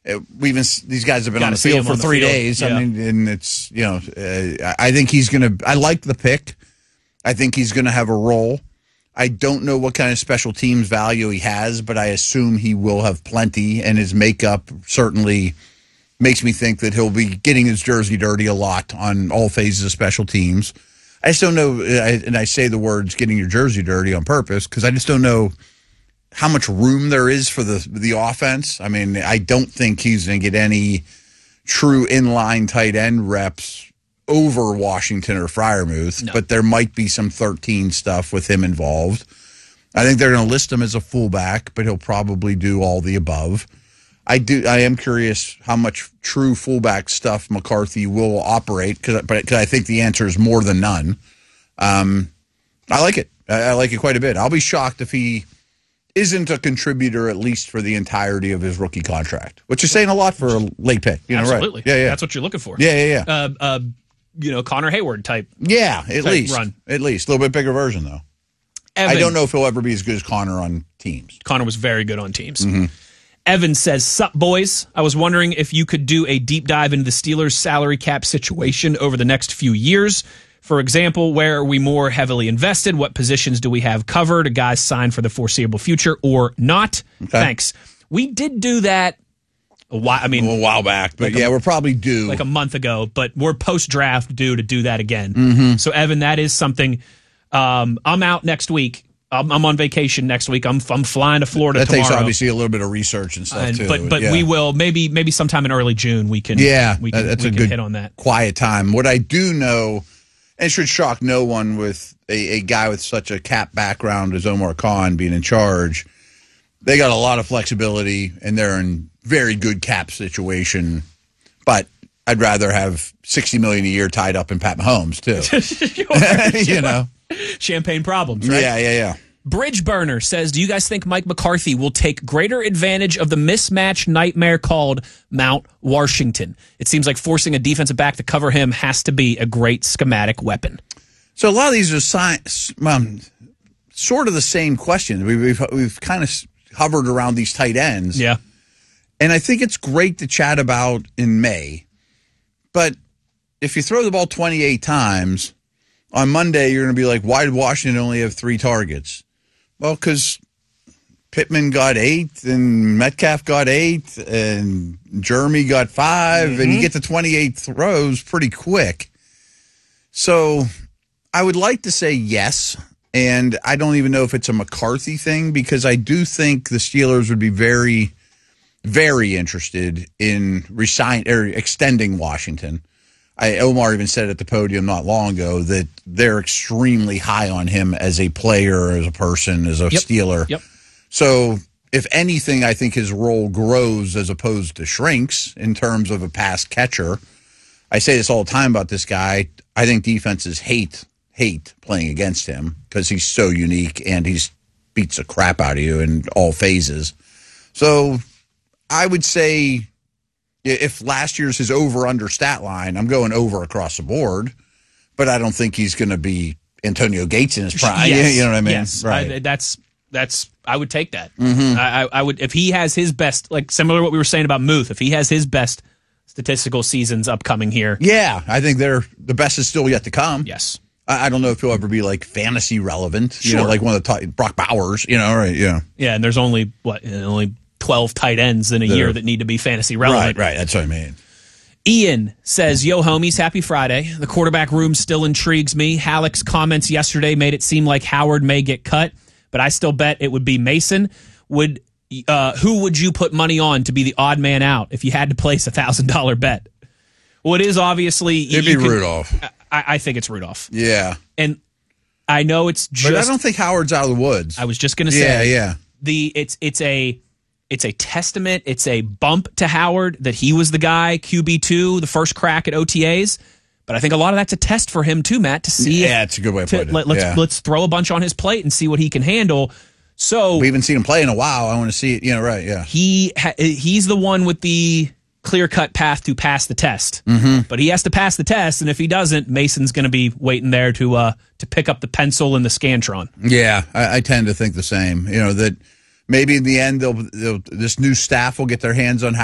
These guys have been on the field for 3 days. Yeah. I mean, and it's, I think he's going to, I like the pick. I think he's going to have a role. I don't know what kind of special teams value he has, but I assume he will have plenty, and his makeup certainly makes me think that he'll be getting his jersey dirty a lot on all phases of special teams. I just don't know, and I say the words getting your jersey dirty on purpose, because I just don't know how much room there is for the offense. I mean, I don't think he's going to get any true inline tight end reps over Washington or Freiermuth, but there might be some 13 stuff with him involved. I think they're going to list him as a fullback, but he'll probably do all the above. I am curious how much true fullback stuff McCarthy will operate, because I think the answer is more than none. I like it. I like it quite a bit. I'll be shocked if he isn't a contributor at least for the entirety of his rookie contract, which is saying a lot for a late pick. Absolutely. Right? Yeah. That's what you're looking for. Yeah. Connor Hayward type. Yeah, at least. Run. At least. A little bit bigger version, though. Evan, I don't know if he'll ever be as good as Connor on teams. Connor was very good on teams. Mm-hmm. Evan says, "Sup, boys? I was wondering if you could do a deep dive into the Steelers' salary cap situation over the next few years. For example, where are we more heavily invested? What positions do we have covered? A guy signed for the foreseeable future or not? Okay. Thanks." We did do that a while back, but we're probably due like a month ago. But we're post-draft due to do that again. Mm-hmm. So, Evan, that is something. I'm out next week. I'm on vacation next week. I'm flying to Florida tomorrow. That takes obviously a little bit of research and stuff too. But we will maybe sometime in early June we can that's a good hit on that quiet time. What I do know, and it should shock no one with a guy with such a cap background as Omar Khan being in charge, they got a lot of flexibility and they're in very good cap situation. But I'd rather have $60 million a year tied up in Pat Mahomes too. You know. Champagne problems, right? Yeah. Bridge Burner says, do you guys think Mike McCarthy will take greater advantage of the mismatch nightmare called Mount Washington? It seems like forcing a defensive back to cover him has to be a great schematic weapon. So a lot of these are sort of the same question. We've kind of hovered around these tight ends. Yeah. And I think it's great to chat about in May. But if you throw the ball 28 times, on Monday, you're going to be like, why did Washington only have 3 targets? Well, because Pittman got 8, and Metcalf got 8, and Jeremy got 5, and you get to 28 throws pretty quick. So I would like to say yes, and I don't even know if it's a McCarthy thing, because I do think the Steelers would be very, very interested in extending Washington. Omar even said at the podium not long ago that they're extremely high on him as a player, as a person, as a Steeler. Yep. So if anything, I think his role grows as opposed to shrinks in terms of a pass catcher. I say this all the time about this guy. I think defenses hate playing against him because he's so unique and he beats the crap out of you in all phases. So I would say, if last year's his over-under stat line, I'm going over across the board, but I don't think he's going to be Antonio Gates in his prime. Yes. You know what I mean? Yes. Right. I would take that. Mm-hmm. I would, if he has his best, like similar to what we were saying about Muth, if he has his best statistical seasons upcoming here. Yeah, I think the best is still yet to come. Yes. I don't know if he'll ever be like fantasy relevant, sure. Like one of the Brock Bowers, right? Yeah. Yeah, and there's only 12 tight ends in a year that need to be fantasy relevant. Right. That's what I mean. Ian says, yo, homies, happy Friday. The quarterback room still intrigues me. Halleck's comments yesterday made it seem like Howard may get cut, but I still bet it would be Mason. Who would you put money on to be the odd man out if you had to place a $1,000 bet? Well, it is obviously... It'd be Rudolph. I think it's Rudolph. Yeah. And I know it's just... But I don't think Howard's out of the woods. I was just going to say... Yeah. It's a testament. It's a bump to Howard that he was the guy, QB2, the first crack at OTAs. But I think a lot of that's a test for him too, Matt, to see. Yeah, it's a good way of putting it. Let's throw a bunch on his plate and see what he can handle. So we haven't seen him play in a while. I want to see it. Right. Yeah. He's the one with the clear-cut path to pass the test. Mm-hmm. But he has to pass the test, and if he doesn't, Mason's going to be waiting there to pick up the pencil and the Scantron. Yeah, I tend to think the same. That maybe in the end, this new staff will get their hands on